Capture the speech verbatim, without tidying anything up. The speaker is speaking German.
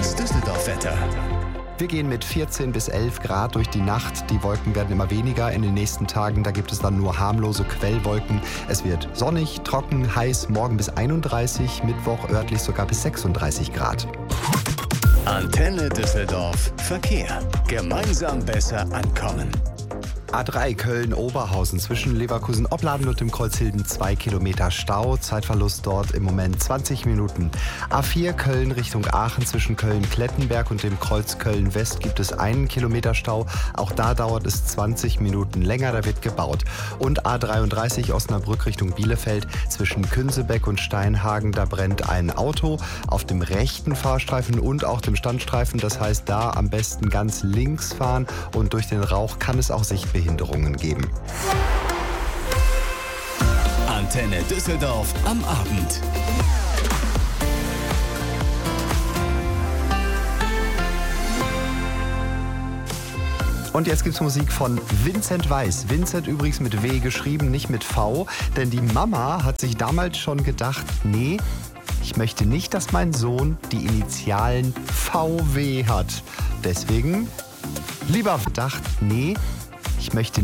Das Düsseldorf-Wetter. Wir gehen mit vierzehn bis elf Grad durch die Nacht. Die Wolken werden immer weniger in den nächsten Tagen. Da gibt es dann nur harmlose Quellwolken. Es wird sonnig, trocken, heiß, morgen bis einunddreißig, Mittwoch örtlich sogar bis sechsunddreißig Grad. Antenne Düsseldorf. Verkehr. Gemeinsam besser ankommen. A drei Köln-Oberhausen zwischen Leverkusen-Opladen und dem Kreuzhilden zwei Kilometer Stau. Zeitverlust dort im Moment zwanzig Minuten. A vier Köln Richtung Aachen zwischen Köln-Klettenberg und dem Kreuz Köln-West gibt es einen Kilometer Stau. Auch da dauert es zwanzig Minuten länger, da wird gebaut. Und A dreiunddreißig Osnabrück Richtung Bielefeld zwischen Künsebeck und Steinhagen. Da brennt ein Auto auf dem rechten Fahrstreifen und auch dem Standstreifen. Das heißt, da am besten ganz links fahren und durch den Rauch kann es auch Sichtbehinderungen geben. Antenne Düsseldorf am Abend. Und jetzt gibt's Musik von Vincent Weiss. Vincent übrigens mit W geschrieben, nicht mit V. Denn die Mama hat sich damals schon gedacht, nee, ich möchte nicht, dass mein Sohn die Initialen V W hat. Deswegen lieber gedacht, nee, ich möchte